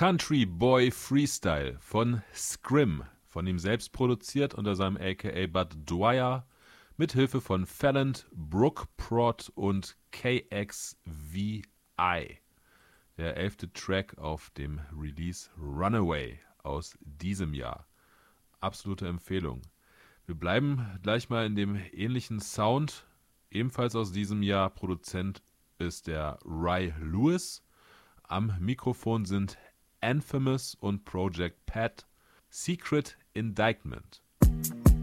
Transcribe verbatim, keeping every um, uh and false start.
Country Boy Freestyle von Scrim, von ihm selbst produziert unter seinem A K A Bud Dwyer, mit Hilfe von Phelant, Brook Prod und K X V I. Der elfte Track auf dem Release Runaway aus diesem Jahr. Absolute Empfehlung. Wir bleiben gleich mal in dem ähnlichen Sound, ebenfalls aus diesem Jahr. Produzent ist der Ry Lewis. Am Mikrofon sind Infamous und Project Pat. Secret Indictment.